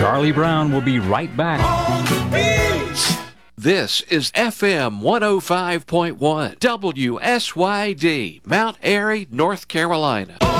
Charlie Brown will be right back. This is FM 105.1 WSYD, Mount Airy, North Carolina.